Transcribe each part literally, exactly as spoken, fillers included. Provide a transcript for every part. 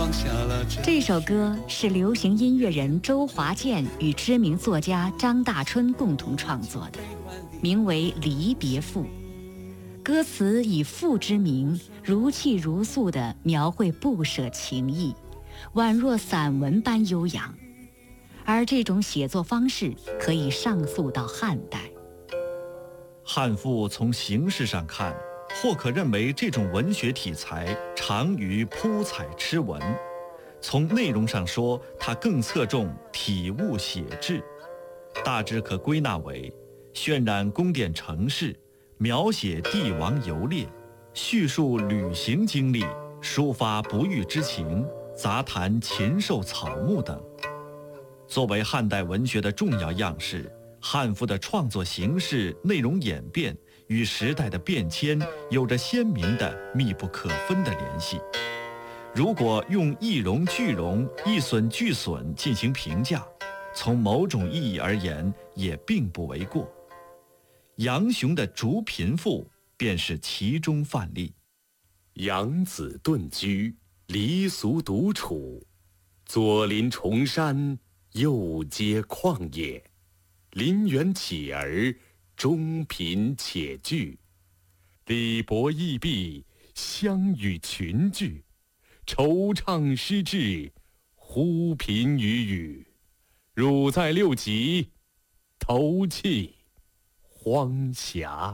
这首歌是流行音乐人周华健与知名作家张大春共同创作的，名为《离别赋》。歌词以赋之名，如泣如诉地描绘不舍情意，宛若散文般悠扬。而这种写作方式可以上溯到汉代。 汉赋从形式上看，或可认为这种文学题材长于铺彩痴文；从内容上说，它更侧重体物写志，大致可归纳为渲染宫殿城市，描写帝王游猎，叙述旅行经历，抒发不遇之情，杂谈禽兽草木等。作为汉代文学的重要样式，汉赋的创作形式、内容演变与时代的变迁有着鲜明的密不可分的联系。如果用一荣俱荣、一损俱损进行评价，从某种意义而言也并不为过。杨雄的《竹贫赋》便是其中范例。 养子遁居，离俗独处，左邻重山，右接旷野，邻园乞儿，中贫且惧。礼薄义毕，相与群聚，惆怅失志，忽频与语。汝在六极，投气荒峡。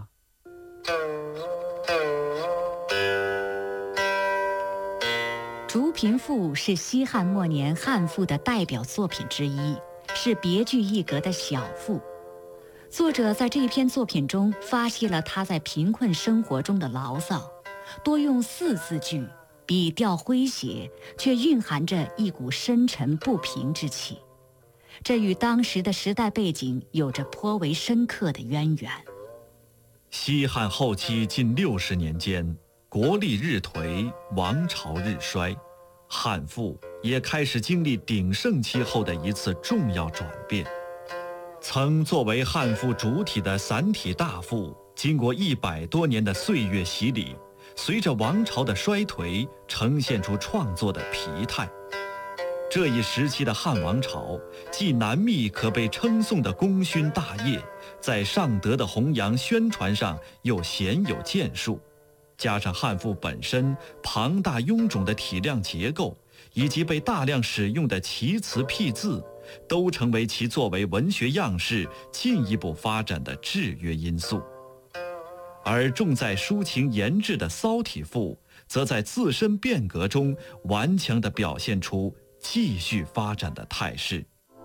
《竹贫赋》是西汉末年汉赋的代表作品之一，是别具一格的小赋。作者在这篇作品中发泄了他在贫困生活中的牢骚，多用四字句，笔调诙谐，却蕴含着一股深沉不平之气。这与当时的时代背景有着颇为深刻的渊源。 西汉后期近六十年间，国力日颓，王朝日衰，汉赋也开始经历鼎盛期后的一次重要转变。曾作为汉赋主体的散体大赋，经过一百多年的岁月洗礼，随着王朝的衰颓，呈现出创作的疲态。这一时期的汉王朝，既难觅可被称颂的功勋大业，在尚德的弘扬宣传上又鲜有建树，加上汉赋本身庞大臃肿的体量结构，以及被大量使用的奇词僻字，都成为其作为文学样式进一步发展的制约因素。而重在抒情言志的骚体赋，则在自身变革中顽强地表现出继续发展的态势。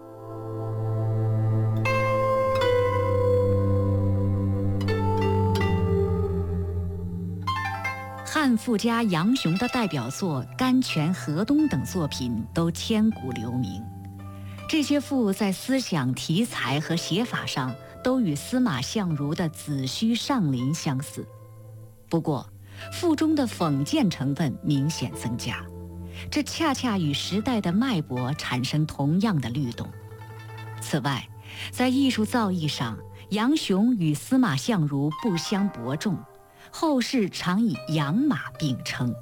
汉赋家杨雄的代表作《甘泉河东》等作品都千古留名。这些赋在思想、题材和写法上都与司马相如的《子虚上林》相似，不过赋中的讽谏成分明显增加，这恰恰与时代的脉搏产生同样的律动。此外，在艺术造诣上，杨雄与司马相如不相伯仲，后世常以杨马并称。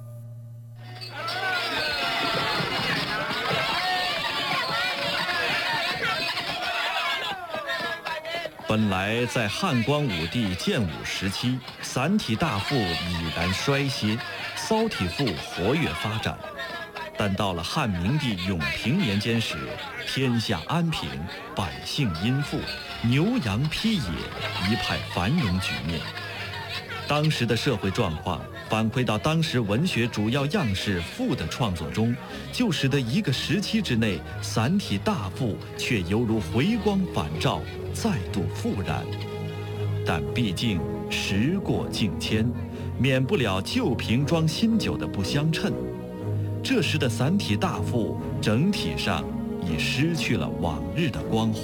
本来在汉光武帝建武时期，散体大赋已然衰歇，骚体赋活跃发展。但到了汉明帝永平年间时，天下安平，百姓殷富，牛羊披野，一派繁荣局面。当时的社会状况反馈到当时文学主要样式赋的创作中，就使得一个时期之内，散体大赋却犹如回光返照，再度复燃。但毕竟时过境迁，免不了旧瓶装新酒的不相称。这时的散体大赋整体上已失去了往日的光环。